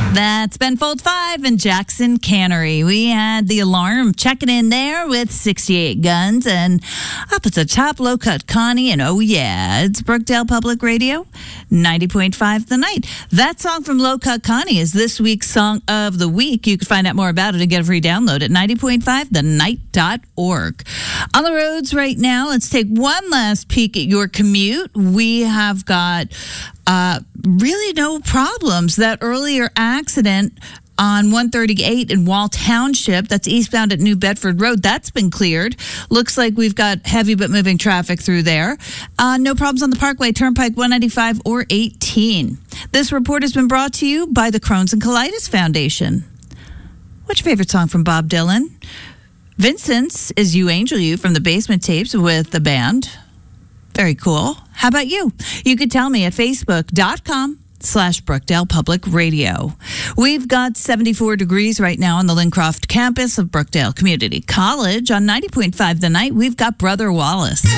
That's Benfold 5 and Jackson Cannery. We had the alarm checking in there with 68 guns, and up at the top, Low Cut Connie, and oh yeah, it's Brookdale Public Radio, 90.5 The Night. That song from Low Cut Connie is this week's Song of the Week. You can find out more about it and get a free download at 90.5thenight.org. On the roads right now, let's take one last peek at your commute. We have got really no problems. That earlier accident on 138 in Wall Township, that's eastbound at New Bedford Road, that's been cleared. Looks like we've got heavy but moving traffic through there. No problems on the Parkway, Turnpike 195 or 18. This report has been brought to you by the Crohn's and Colitis Foundation. What's your favorite song from Bob Dylan? Vincent's is You Angel You from the Basement Tapes with the band. Very cool. How about you? You could tell me at facebook.com/Brookdale Public Radio. We've got 74 degrees right now on the Lincroft campus of Brookdale Community College. On 90.5 The Night, we've got Brother Wallace.